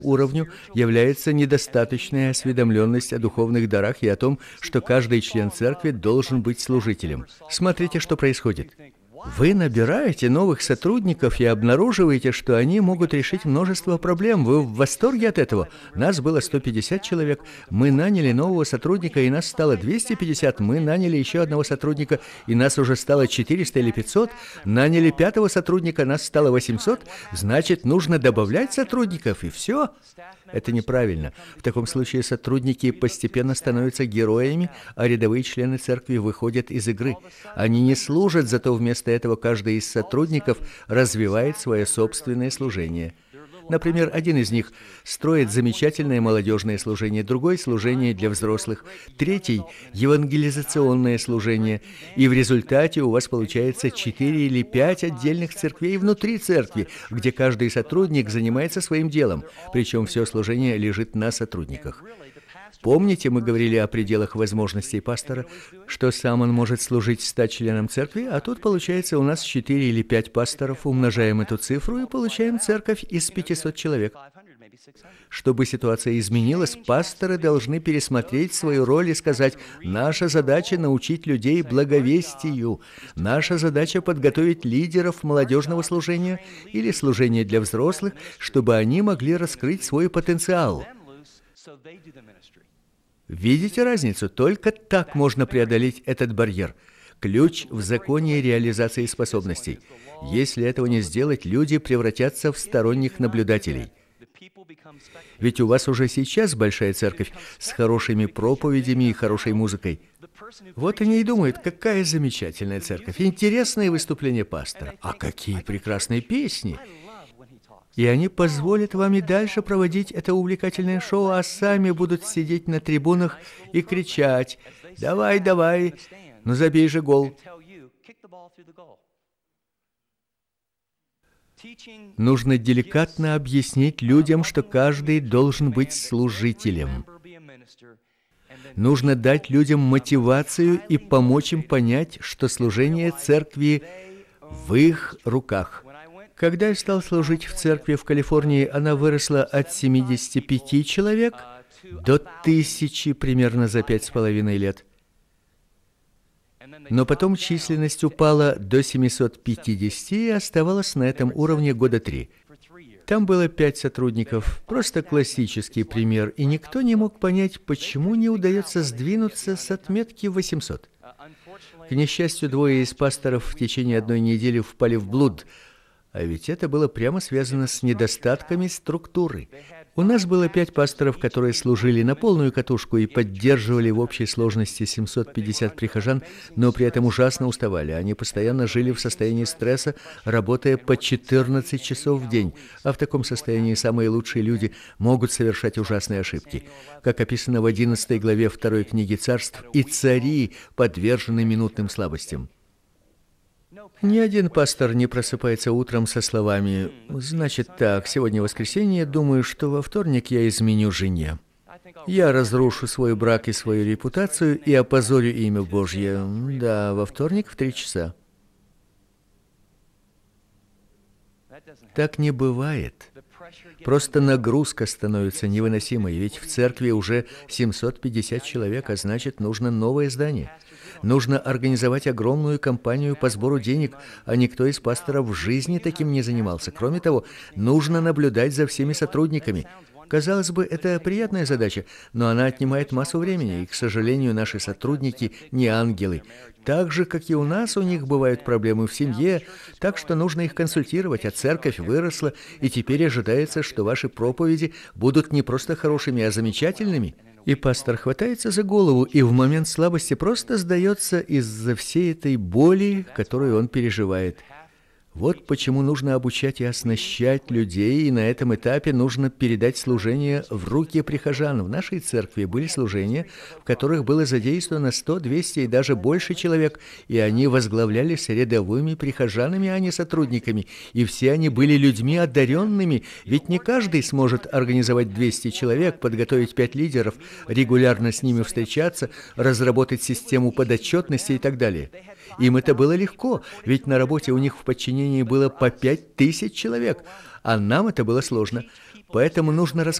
уровню является недостаточная осведомленность о духовных дарах и о том, что каждый член церкви должен быть служителем. Смотрите, что происходит. Вы набираете новых сотрудников и обнаруживаете, что они могут решить множество проблем. Вы в восторге от этого? Нас было 150 человек. Мы наняли нового сотрудника, и нас стало 250. Мы наняли еще одного сотрудника, и нас уже стало 400 или 500. Наняли пятого сотрудника, нас стало 800. Значит, нужно добавлять сотрудников, и все. Это неправильно. В таком случае сотрудники постепенно становятся героями, а рядовые члены церкви выходят из игры. Они не служат, зато вместо этого каждый из сотрудников развивает свое собственное служение. Например, один из них строит замечательное молодежное служение, другой – служение для взрослых, третий – евангелизационное служение. И в результате у вас получается 4 или 5 отдельных церквей внутри церкви, где каждый сотрудник занимается своим делом, причем все служение лежит на сотрудниках. Помните, мы говорили о пределах возможностей пастора, что сам он может служить 100 членам церкви, а тут получается у нас 4 или 5 пасторов, умножаем эту цифру и получаем церковь из 500 человек. Чтобы ситуация изменилась, пасторы должны пересмотреть свою роль и сказать: наша задача научить людей благовестию, наша задача подготовить лидеров молодежного служения или служения для взрослых, чтобы они могли раскрыть свой потенциал. Видите разницу? Только так можно преодолеть этот барьер. Ключ в законе реализации способностей. Если этого не сделать, люди превратятся в сторонних наблюдателей. Ведь у вас уже сейчас большая церковь с хорошими проповедями и хорошей музыкой. Вот они и думают: какая замечательная церковь, интересные выступления пастора, а какие прекрасные песни. И они позволят вам и дальше проводить это увлекательное шоу, а сами будут сидеть на трибунах и кричать: «Давай, давай, ну забей же гол». Нужно деликатно объяснить людям, что каждый должен быть служителем. Нужно дать людям мотивацию и помочь им понять, что служение церкви в их руках. Когда я стал служить в церкви в Калифорнии, она выросла от 75 человек до 1000 примерно за 5,5 лет. Но потом численность упала до 750 и оставалась на этом уровне года 3. Там было 5 сотрудников, просто классический пример, и никто не мог понять, почему не удается сдвинуться с отметки 800. К несчастью, 2 из пасторов в течение 1 недели впали в блуд, а ведь это было прямо связано с недостатками структуры. У нас было 5 пасторов, которые служили на полную катушку и поддерживали в общей сложности 750 прихожан, но при этом ужасно уставали. Они постоянно жили в состоянии стресса, работая по 14 часов в день. А в таком состоянии самые лучшие люди могут совершать ужасные ошибки. Как описано в 11 главе 2 книги Царств, и цари подвержены минутным слабостям. Ни один пастор не просыпается утром со словами: «Значит так, сегодня воскресенье, думаю, что во вторник я изменю жене. Я разрушу свой брак и свою репутацию и опозорю имя Божье. Да, во вторник в 3 часа». Так не бывает. Просто нагрузка становится невыносимой, ведь в церкви уже 750 человек, а значит, нужно новое здание. Нужно организовать огромную кампанию по сбору денег, а никто из пасторов в жизни таким не занимался. Кроме того, нужно наблюдать за всеми сотрудниками. Казалось бы, это приятная задача, но она отнимает массу времени, и, к сожалению, наши сотрудники не ангелы. Так же, как и у нас, у них бывают проблемы в семье, так что нужно их консультировать, а церковь выросла, и теперь ожидается, что ваши проповеди будут не просто хорошими, а замечательными. И пастор хватается за голову и в момент слабости просто сдается из-за всей этой боли, которую он переживает. Вот почему нужно обучать и оснащать людей, и на этом этапе нужно передать служение в руки прихожан. В нашей церкви были служения, в которых было задействовано 100, 200 и даже больше человек, и они возглавлялись рядовыми прихожанами, а не сотрудниками, и все они были людьми одаренными, ведь не каждый сможет организовать 200 человек, подготовить 5 лидеров, регулярно с ними встречаться, разработать систему подотчетности и так далее. Им это было легко, ведь на работе у них в подчинении было по 5000 человек, а нам это было сложно. Поэтому нужно